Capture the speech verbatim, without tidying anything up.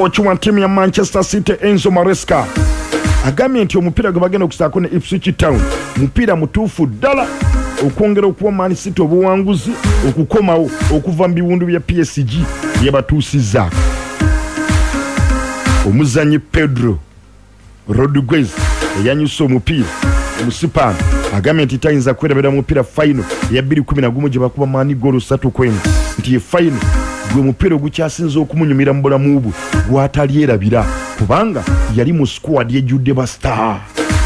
coach wa timu ya Manchester City Enzo Maresca agambye nti omupiira gwe bagenda okusaako ne Ipswich Town mupiira mutuufu ddala okwongera okuwa Man City obuwanguzi okukomawo okuva mu biwundu bya P S G byebatuusizza. Omuzanyi Pedro Rodriguez eyanyusa omupiira omusipani agambye nti tayinza kwerabira mupiira final ya bbiri kumi na gumu gye bakuba maani goolo ssatu kwemu nti ye final gwe mupiira ogukyasinza okumunyumira mu bulamu bwe gw'atalyerabira kubanga yali mu squad yejjudde ba star.